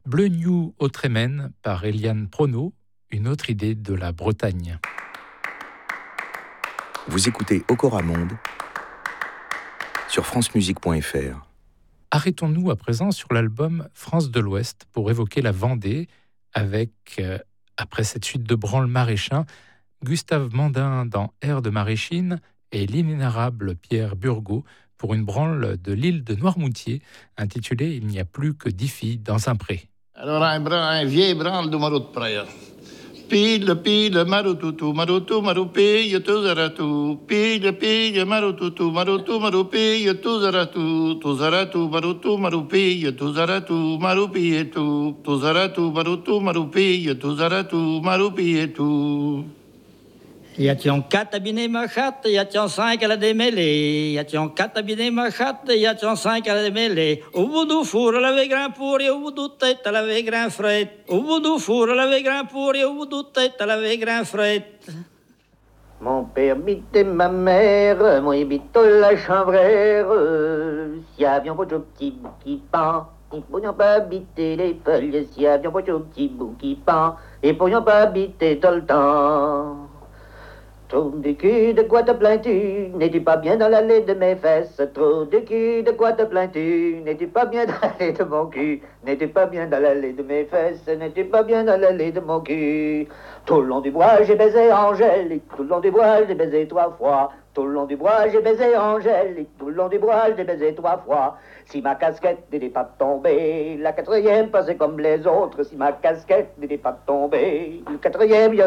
Bleu New au Trémen par Eliane Prono, une autre idée de la Bretagne. Vous écoutez Okora Monde sur francemusique.fr. Arrêtons-nous à présent sur l'album France de l'Ouest pour évoquer la Vendée avec, après cette suite de branle maraîchin, Gustave Mandin dans Air de Maréchine et l'inénarrable Pierre Burgot pour une branle de l'île de Noirmoutier intitulée Il n'y a plus que 10 filles dans un pré. Alors un vieil branle de marot de praia. Pile, maroutou, maroupille, tout zaratou. Pile, maroutou, maroupille, tout zaratou, maroupille, tout zaratou, maroupille, tout zaratou, maroupille, tout zaratou, maroupille, tout. Y a-t-il 4 abîmés ma chatte, y a-t-il 5 à la démêlée, y a-t-il 4 abîmés ma chatte, y a-t-il 5 à la démêlée. Au bout du four, à laver grain pour et au bout du tête, à laver grain fret. Au bout du four, à laver grain pour et au bout du tête, à laver grain fret. Mon père bitait ma mère, moi bito la chanvrère. Si avions pas de petit bout qui pend, ils pourrions pas habiter les feuilles. Si avions pas de petit bout qui pend, ils pourrions pas habiter tout le temps. Trop de cul, de quoi te plains-tu? N'es-tu pas bien dans l'allée de mes fesses? Trop de cul, de quoi te plains-tu? N'es-tu pas bien dans l'allée de mon cul? N'es-tu pas bien dans l'allée de mes fesses? N'es-tu pas bien dans l'allée de mon cul? Tout le long du bois, j'ai baisé Angèle, tout le long du bois, j'ai baisé 3 fois. Tout le long du bois, j'ai baisé Angèle, tout le long du bois, j'ai baisé 3 fois. Si ma casquette n'était pas tombée, la 4e passait comme les autres. Si ma casquette n'était pas tombée, le 4e,